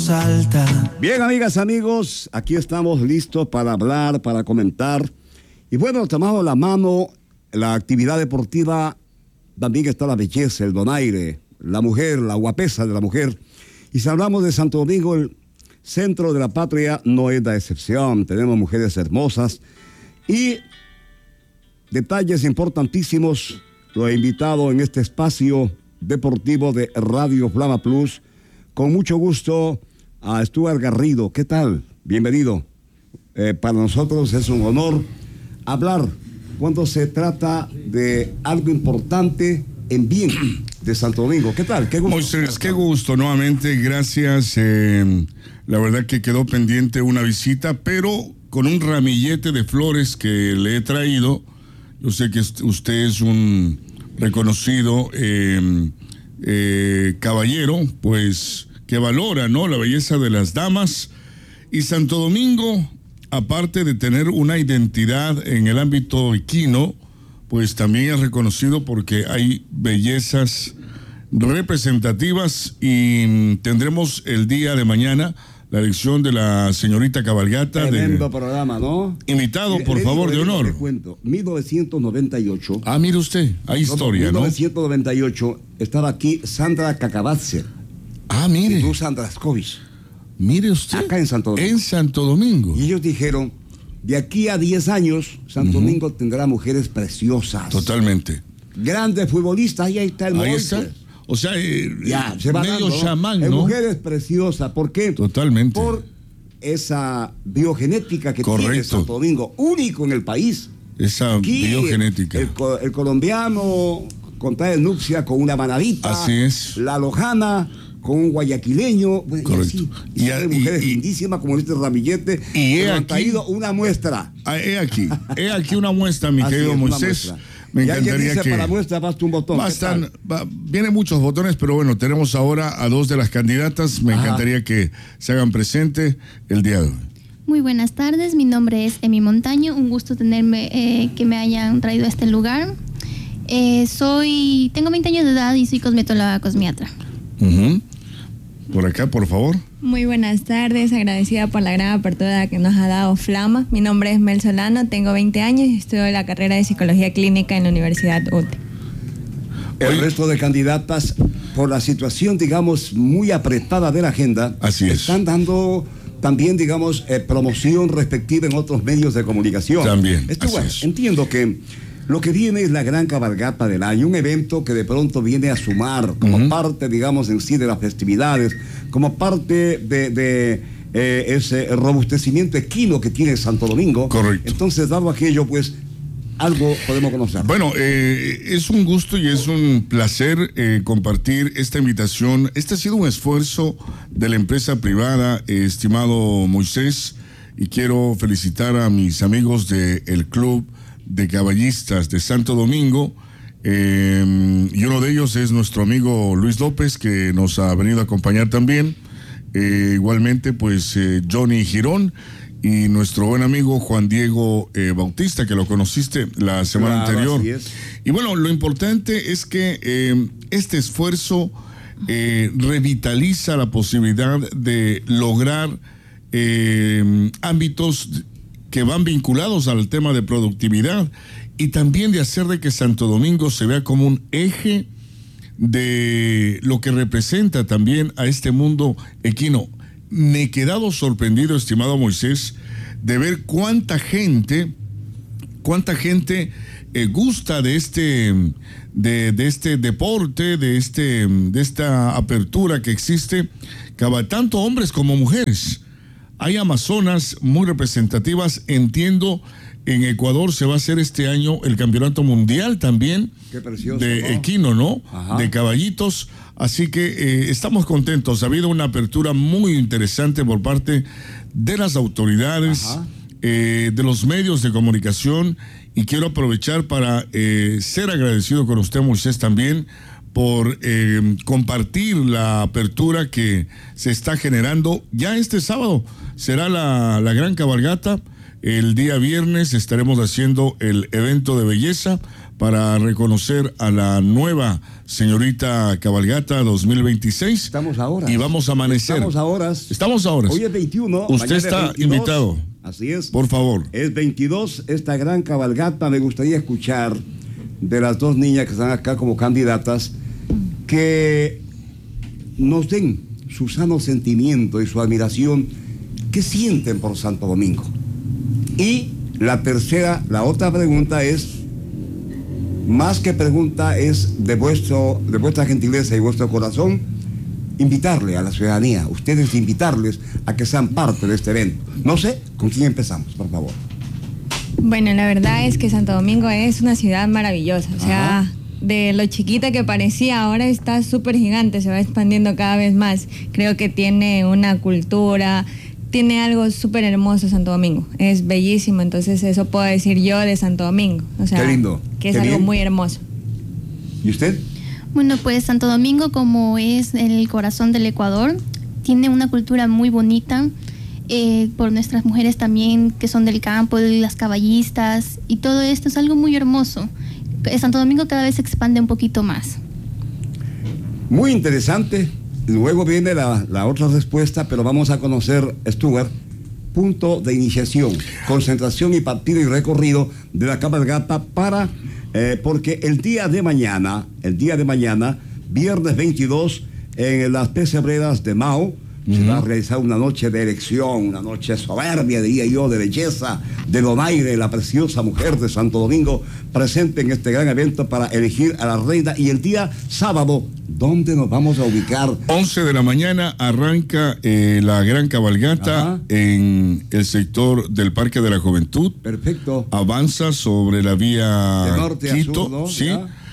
Bien, amigas, amigos, aquí estamos listos para hablar, para comentar. Y bueno, tomamos la mano, la actividad deportiva, también está la belleza, el donaire, la mujer, la guapesa de la mujer. Y si hablamos de Santo Domingo, el centro de la patria no es la excepción. Tenemos mujeres hermosas y detalles importantísimos. Lo he invitado en este espacio deportivo de Radio Flama Plus. Con mucho gusto a Stuart Garrido. ¿Qué tal? Bienvenido. Para nosotros es un honor hablar cuando se trata de algo importante en bien de Santo Domingo. ¿Qué tal? Qué gusto. Moisés, qué gusto nuevamente, gracias. La verdad que quedó pendiente una visita, pero con un ramillete de flores que le he traído. Yo sé que usted es un reconocido caballero, pues que valora, ¿no?, la belleza de las damas. Y Santo Domingo, aparte de tener una identidad en el ámbito equino, pues también es reconocido porque hay bellezas representativas y tendremos el día de mañana la elección de la señorita cabalgata. Tremendo programa, ¿no? Invitado, por favor, de honor. Te cuento, 1998. Ah, mire usted, hay historia, ¿no? 1998 estaba aquí Sandra Cacabatzer. Ah, mire. Y tú, Sandra Skovich. Mire usted. Acá en Santo Domingo. En Santo Domingo. Y ellos dijeron, de aquí a 10 años, Santo Domingo tendrá mujeres preciosas. Totalmente. Grandes futbolistas, ahí está el Ahí Moisés. está. O sea, ya, se va medio dando, chamán, ¿no? Mujeres preciosas. ¿Por qué? Totalmente. Por esa biogenética que Correcto. tiene Santo Domingo, único en el país. Esa Aquí, biogenética. El colombiano contrae nupcia con una manabita. Así es. La lojana con un guayaquileño. Bueno, correcto. Y hay mujeres lindísimas como este ramillete. Y he han aquí, traído una muestra. He aquí una muestra, mi querido Moisés. Me encantaría dice, que para muestra basta un botón. Vienen muchos botones, pero bueno, tenemos ahora a dos de las candidatas. Me encantaría que se hagan presente el día de hoy. Muy buenas tardes, mi nombre es Emi Montaño. Un gusto tenerme, que me hayan traído a este lugar. Tengo 20 años de edad y soy cosmetóloga cosmiatra. Por acá, por favor. Muy buenas tardes, agradecida por la gran apertura que nos ha dado Flama. Mi nombre es Mel Solano, tengo 20 años y estudio la carrera de Psicología Clínica en la Universidad UTE. El resto de candidatas, por la situación, digamos, muy apretada de la agenda, así es, están dando también, digamos, promoción respectiva en otros medios de comunicación. También, Bueno, entiendo que lo que viene es la gran cabalgata del año, un evento que de pronto viene a sumar como parte, digamos, en sí de las festividades, como parte de ese robustecimiento equino que tiene Santo Domingo. Correcto. Entonces, dado aquello, pues, algo podemos conocer. Bueno, es un gusto y es un placer compartir esta invitación. Este ha sido un esfuerzo de la empresa privada, estimado Moisés, y quiero felicitar a mis amigos del Club de Caballistas de Santo Domingo, y uno de ellos es nuestro amigo Luis López, que nos ha venido a acompañar también, igualmente pues Johnny Girón y nuestro buen amigo Juan Diego Bautista, que lo conociste la semana anterior. Y bueno, lo importante es que este esfuerzo revitaliza la posibilidad de lograr ámbitos que van vinculados al tema de productividad y también de hacer de que Santo Domingo se vea como un eje de lo que representa también a este mundo equino. Me he quedado sorprendido, estimado Moisés, de ver cuánta gente gusta de este deporte, de esta apertura que existe, tanto hombres como mujeres. Hay amazonas muy representativas. Entiendo, en Ecuador se va a hacer este año el campeonato mundial también. Qué precioso, de ¿no? equino, ¿no? Ajá. De caballitos. Así que estamos contentos. Ha habido una apertura muy interesante por parte de las autoridades, de los medios de comunicación, y quiero aprovechar para ser agradecido con usted, Moisés, también por compartir la apertura que se está generando. Ya este sábado será la gran cabalgata. El día viernes estaremos haciendo el evento de belleza para reconocer a la nueva señorita cabalgata 2026. Estamos ahora. Y vamos a amanecer. Estamos ahora. Hoy es 21. Usted está 22, invitado. Así es. Por favor. Es 22 esta gran cabalgata. Me gustaría escuchar de las dos niñas que están acá como candidatas que nos den su sano sentimiento y su admiración. ¿Qué sienten por Santo Domingo? Y la otra pregunta es, más que pregunta, es de vuestra gentileza y vuestro corazón, invitarle a la ciudadanía, ustedes invitarles a que sean parte de este evento. No sé, ¿con quién empezamos, por favor? Bueno, la verdad es que Santo Domingo es una ciudad maravillosa, o sea, Ajá. De lo chiquita que parecía, ahora está súper gigante, se va expandiendo cada vez más. Creo que tiene una cultura, tiene algo súper hermoso Santo Domingo, es bellísimo, entonces eso puedo decir yo de Santo Domingo, o sea, qué lindo, que es qué algo bien. muy hermoso. ¿Y usted? Bueno, pues Santo Domingo, como es el corazón del Ecuador, tiene una cultura muy bonita, por nuestras mujeres también que son del campo, las caballistas, y todo esto es algo muy hermoso. Santo Domingo cada vez se expande un poquito más. Muy interesante. Luego viene la otra respuesta, pero vamos a conocer, Stuart, punto de iniciación, concentración y partido y recorrido de la cabalgata porque el día de mañana, viernes 22, en las pesebreras de Mao, se va a realizar una noche de elección, una noche soberbia, diría yo, de belleza, de donaire, la preciosa mujer de Santo Domingo, presente en este gran evento para elegir a la reina. Y el día sábado, ¿dónde nos vamos a ubicar? 11 de la mañana arranca la gran cabalgata. Ajá. En el sector del Parque de la Juventud. Perfecto. Avanza sobre la vía de norte Quito, a sur, ¿no? sí.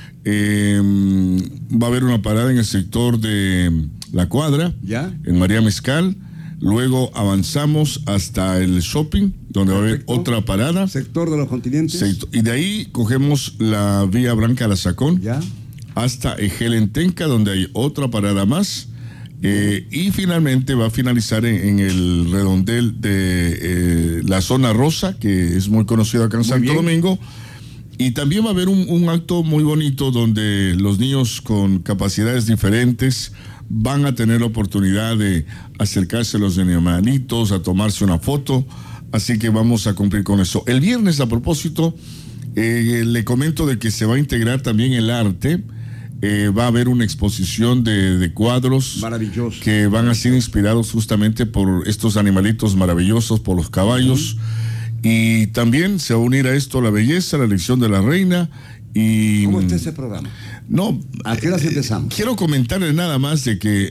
Va a haber una parada en el sector de La Cuadra, ¿ya? En María Mezcal. Luego avanzamos hasta el shopping, donde va a haber otra parada. Sector de los Continentes. Y de ahí cogemos la vía Branca Lazacón, ¿ya? Hasta Ejelentenca, donde hay otra parada más. Y finalmente va a finalizar en el redondel de la zona rosa, que es muy conocido acá en Santo Domingo. Y también va a haber un acto muy bonito donde los niños con capacidades diferentes van a tener la oportunidad de acercarse a los animalitos, a tomarse una foto. Así que vamos a cumplir con eso. El viernes, a propósito, le comento de que se va a integrar también el arte. Va a haber una exposición de cuadros que van a ser inspirados justamente por estos animalitos maravillosos, por los caballos. Y también se va a unir a esto la belleza, la elección de la reina. Y ¿cómo está ese programa? No, ¿a qué hora empezamos? Quiero comentarle nada más de que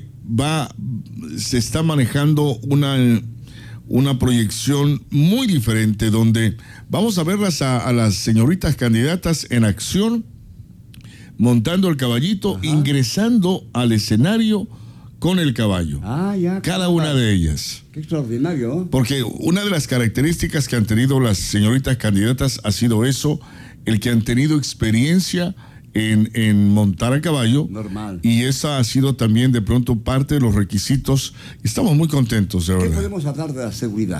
se está manejando una proyección muy diferente, donde vamos a verlas a las señoritas candidatas en acción, montando el caballito, ingresando al escenario con el caballo. Ya. Cada una de ellas. Qué extraordinario, ¿no? Porque una de las características que han tenido las señoritas candidatas ha sido eso, el que han tenido experiencia en montar a caballo. Normal. Y esa ha sido también de pronto parte de los requisitos. Estamos muy contentos, de verdad. ¿Qué podemos hablar de la seguridad?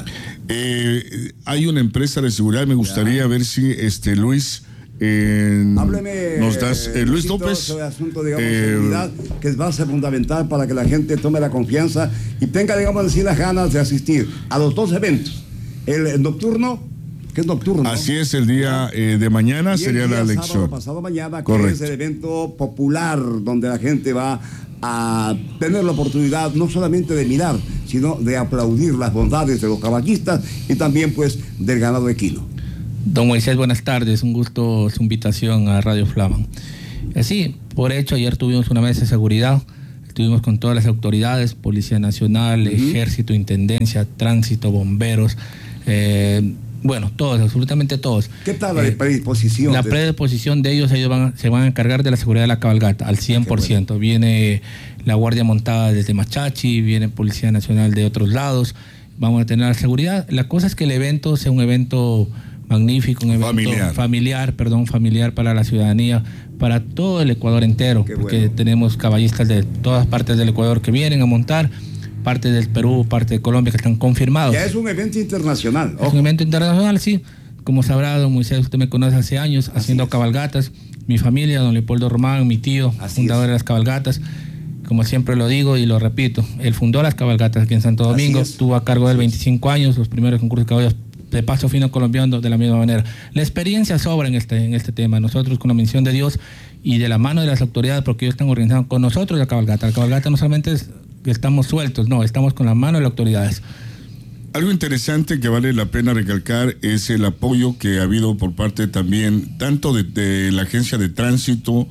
Hay una empresa de seguridad, me gustaría ver si Luis... Hábleme, nos das Luis López sobre el asunto, digamos, de seguridad, que va a ser fundamental para que la gente tome la confianza y tenga, digamos, decir, las ganas de asistir a los dos eventos. El nocturno, que es nocturno, ¿no? Así es, el día de mañana y sería la elección. Sábado, pasado mañana, correcto, que es el evento popular donde la gente va a tener la oportunidad no solamente de mirar, sino de aplaudir las bondades de los caballistas y también, pues, del ganado equino. Don Moisés, buenas tardes, un gusto su invitación a Radio Flama. Sí, por hecho, ayer tuvimos una mesa de seguridad, estuvimos con todas las autoridades, Policía Nacional, Ejército, Intendencia, Tránsito, Bomberos, bueno, todos, absolutamente todos. ¿Qué tal la predisposición? La predisposición de ellos se van a encargar de la seguridad de la cabalgata al 100%. Bueno. Viene la Guardia Montada desde Machachi, viene Policía Nacional de otros lados, vamos a tener la seguridad. La cosa es que el evento sea un evento magnífico, un evento familiar para la ciudadanía, para todo el Ecuador entero, porque tenemos caballistas de todas partes del Ecuador que vienen a montar, parte del Perú, parte de Colombia que están confirmados. Ya es un evento internacional. Es un evento internacional, sí, como sabrá, don Moisés, usted me conoce hace años haciendo cabalgatas. Mi familia, don Leopoldo Román, mi tío, fundador de las cabalgatas. Como siempre lo digo y lo repito, él fundó las cabalgatas aquí en Santo Domingo, tuvo a cargo del 25 años los primeros concursos de caballos de paso fino colombiano de la misma manera. La experiencia sobra en este tema. Nosotros, con la mención de Dios y de la mano de las autoridades, porque ellos están organizando con nosotros la cabalgata. La cabalgata no solamente es que estamos sueltos, no, estamos con la mano de las autoridades. Algo interesante que vale la pena recalcar es el apoyo que ha habido por parte también, tanto de la agencia de tránsito,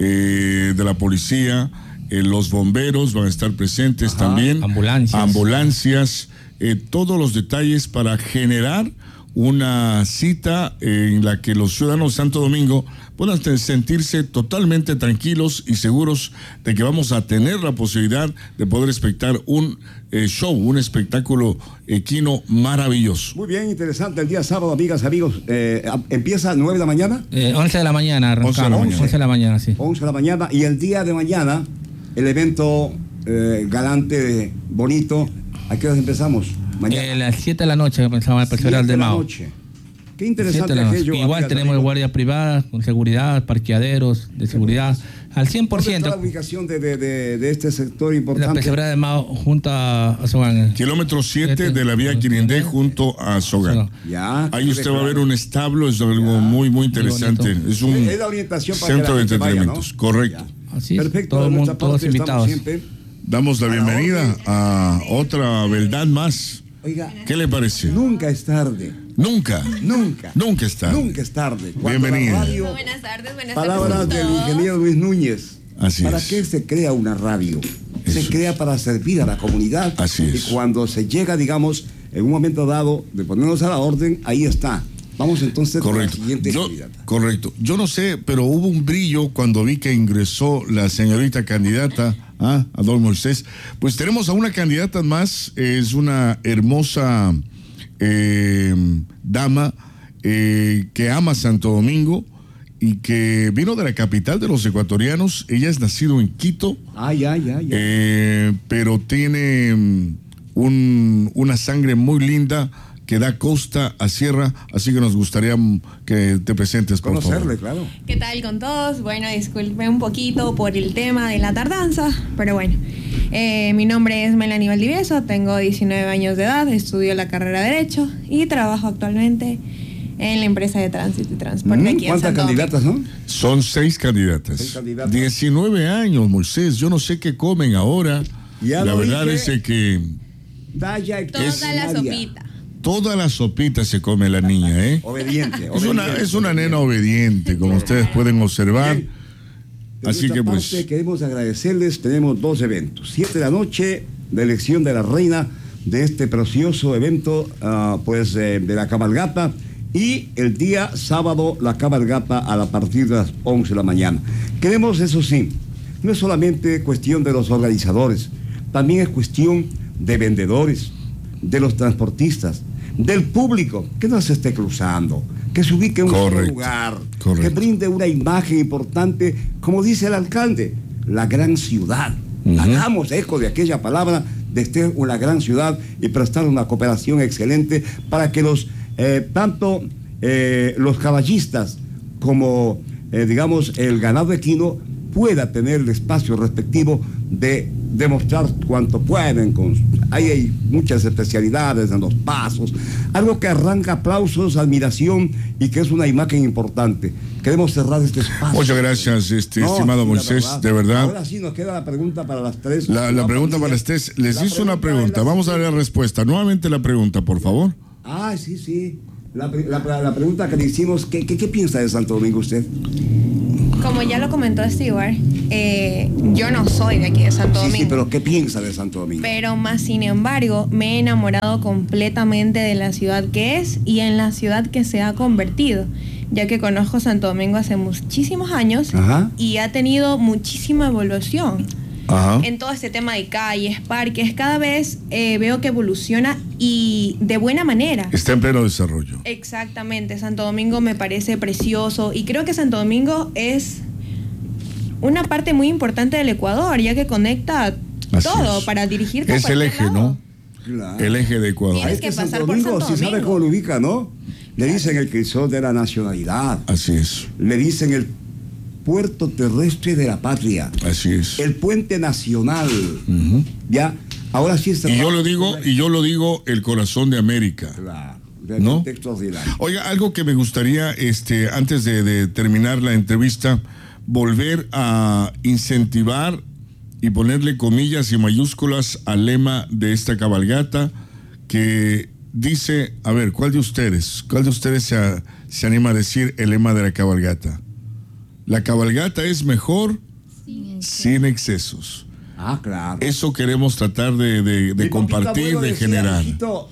de la policía, los bomberos van a estar presentes también. Ambulancias, todos los detalles para generar una cita en la que los ciudadanos de Santo Domingo puedan sentirse totalmente tranquilos y seguros de que vamos a tener la posibilidad de poder espectar un show, un espectáculo equino maravilloso. Muy bien, interesante. El día sábado, amigas, amigos, ¿empieza a 9 de la mañana? 11 de la mañana arrancamos. 11 de la mañana, sí. 11 de la mañana. Y el día de mañana, el evento galante, bonito. ¿A qué hora empezamos? A las 7 de la noche comenzamos a perseverar de Mao. Qué interesante aquello. Igual tenemos guardia privada, con seguridad, parqueaderos de seguridad, al 100%. ¿Dónde está la ubicación de este sector importante? La perseverar de Mao junto a Sogán. Kilómetro 7 de la vía Quirindé junto a Sogán. Ahí usted va a ver un establo, es algo muy interesante. Es un centro de entretenimientos, correcto. Así es. Perfecto. Todos invitados. Damos la bienvenida a otra verdad más. Oiga, ¿qué le parece? Nunca es tarde. Nunca es tarde. Nunca es tarde. Bienvenida. Buenas tardes. Palabras del ingeniero Luis Núñez. Así ¿Para es. qué se crea una radio? Se crea para servir a la comunidad. Así es. Y cuando se llega, digamos, en un momento dado, de ponernos a la orden, ahí está. Vamos entonces con la siguiente candidata. Correcto. Yo no sé, pero hubo un brillo cuando vi que ingresó la señorita candidata, a don Moisés. Pues tenemos a una candidata más, es una hermosa dama que ama Santo Domingo y que vino de la capital de los ecuatorianos. Ella es nacido en Quito. Pero tiene una sangre muy linda que da costa a sierra, así que nos gustaría que te presentes, por favor. Claro. ¿Qué tal con todos? Bueno, disculpen un poquito por el tema de la tardanza, pero bueno. Mi nombre es Melanie Valdivieso, tengo 19 años de edad, estudio la carrera de Derecho y trabajo actualmente en la empresa de tránsito y transporte aquí en ¿Cuántas Santo candidatas Domingo. son? Son 6 candidatas. 19 años, Moisés. Yo no sé qué comen ahora. La verdad es que... Toda la sopita. Toda la sopita se come la niña, ¿eh? Obediente. Es una nena obediente, como ustedes pueden observar. Bien. Así que pues... queremos agradecerles. Tenemos 2 eventos. 7 de la noche, la elección de la reina de este precioso evento, de la cabalgata. Y el día sábado, la cabalgata a partir de las 11 de la mañana. Queremos, eso sí, no es solamente cuestión de los organizadores, también es cuestión de vendedores, de los transportistas, del público, que no se esté cruzando, que se ubique en un solo lugar, que brinde una imagen importante, como dice el alcalde, la gran ciudad. Hagamos eco de aquella palabra, de ser una gran ciudad y prestar una cooperación excelente para que tanto los caballistas como, digamos, el ganado equino pueda tener el espacio respectivo de demostrar cuanto pueden. Hay muchas especialidades en los pasos, algo que arranca aplausos, admiración y que es una imagen importante. Queremos cerrar este espacio. Muchas gracias, estimado Moisés, de verdad. Ahora sí nos queda la pregunta para las 3. La pregunta para las 3. Les hizo una pregunta. Vamos a dar la respuesta. Nuevamente la pregunta, por favor. Sí. La pregunta que le hicimos, ¿qué piensa de Santo Domingo usted? Como ya lo comentó Stewart, yo no soy de aquí de Santo Domingo. Sí, pero ¿qué piensa de Santo Domingo? Pero más sin embargo, me he enamorado completamente de la ciudad que es y en la ciudad que se ha convertido, ya que conozco Santo Domingo hace muchísimos años. Y ha tenido muchísima evolución. En todo este tema de calles, parques, cada vez veo que evoluciona y de buena manera. Está en pleno desarrollo. Exactamente, Santo Domingo me parece precioso y creo que Santo Domingo es una parte muy importante del Ecuador, ya que conecta todo para dirigirte. Es el eje, ¿no? Claro. El eje de Ecuador. Tienes que pasar por Santo Domingo. Si sabe cómo lo ubica, ¿no? Le dicen el crisol de la nacionalidad. Así es. Le dicen el puerto terrestre de la patria. Así es. El puente nacional. Ya, ahora sí está. Y yo lo digo, el corazón de América. Claro. ¿No? Extraordinario. Oiga, algo que me gustaría, antes de terminar la entrevista, volver a incentivar y ponerle comillas y mayúsculas al lema de esta cabalgata que dice, a ver, ¿cuál de ustedes se anima a decir el lema de la cabalgata? La cabalgata es mejor sin excesos. Ah, claro. Eso queremos tratar de compartir, de generar.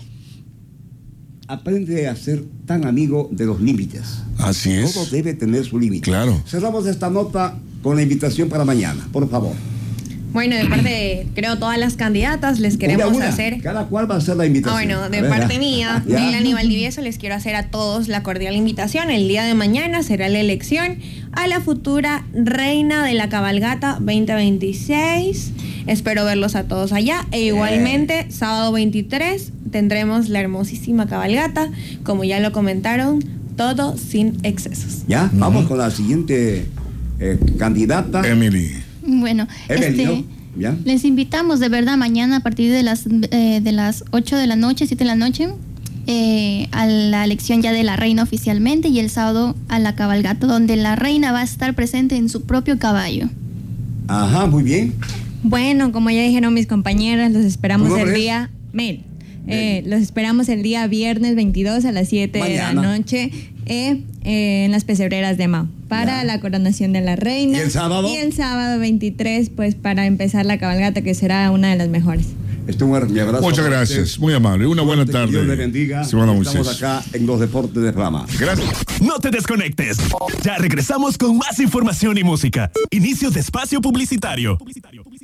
Aprende a ser tan amigo de los límites. Así es. Todo debe tener su límite. Claro. Cerramos esta nota con la invitación para mañana, por favor. Bueno, de parte de, creo, todas las candidatas les queremos hacer... Cada cual va a hacer la invitación. Bueno, de parte mía, Melanie Valdivieso, les quiero hacer a todos la cordial invitación. El día de mañana será la elección a la futura reina de la cabalgata 2026. Espero verlos a todos allá. E igualmente, sábado 23, tendremos la hermosísima cabalgata. Como ya lo comentaron, todo sin excesos. Ya, vamos con la siguiente candidata. Emily. Bueno, ¿ya? Les invitamos de verdad mañana a partir de las 8 de la noche, 7 de la noche, a la elección ya de la reina oficialmente, y el sábado a la cabalgata, donde la reina va a estar presente en su propio caballo. Ajá, muy bien. Bueno, como ya dijeron mis compañeras, los esperamos el día... los esperamos el día viernes 22 a las 7 de la noche en las pesebreras de Mao para la coronación de la reina. ¿Y el sábado? Y el sábado 23, pues para empezar la cabalgata, que será una de las mejores. Mi abrazo. Muchas gracias, muy amable. Una buena tarde. Dios le bendiga. Estamos acá en los deportes de Flama. Gracias. No te desconectes. Ya regresamos con más información y música. Inicio de espacio publicitario.